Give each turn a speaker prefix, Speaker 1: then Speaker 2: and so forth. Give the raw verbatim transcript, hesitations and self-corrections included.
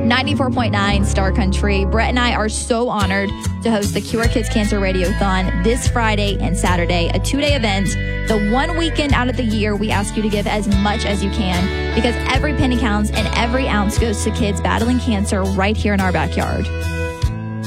Speaker 1: ninety-four point nine Star Country. Brett and I are so honored to host the Cure Kids Cancer Radiothon this Friday and Saturday, a two-day event. The one weekend out of the year, we ask you to give as much as you can because every penny counts and every ounce goes to kids battling cancer right here in our backyard.